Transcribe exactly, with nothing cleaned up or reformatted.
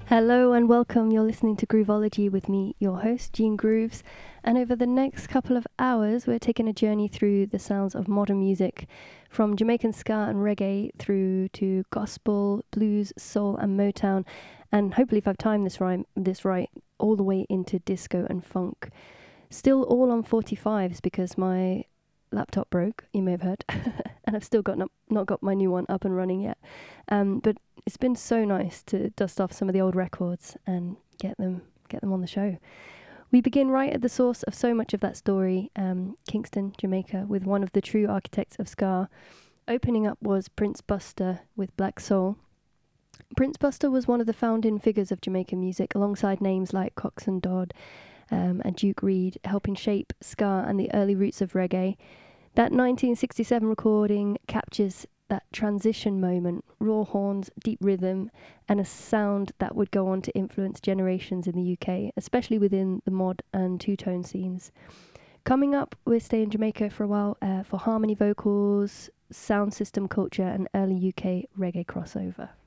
Hello and welcome. You're listening to Groovology with me, your host, Jean Grooves. And over the next couple of hours, we're taking a journey through the sounds of modern music, from Jamaican ska and reggae through to gospel, blues, soul, and Motown. And hopefully, if I've timed this right, this right, all the way into disco and funk. Still all on forty-fives because my laptop broke, you may have heard, and I've still got not, not got my new one up and running yet. Um, but it's been so nice to dust off some of the old records and get them get them on the show. We begin right at the source of so much of that story, um, Kingston, Jamaica, with one of the true architects of ska. Opening up was Prince Buster with Black Soul. Prince Buster was one of the founding figures of Jamaican music, alongside names like Cox and Dodd um, and Duke Reid, helping shape ska and the early roots of reggae. That nineteen sixty-seven recording captures that transition moment, raw horns, deep rhythm, and a sound that would go on to influence generations in the U K, especially within the mod and two-tone scenes. Coming up, we'll stay in Jamaica for a while uh, for harmony vocals, sound system culture, and early U K reggae crossover.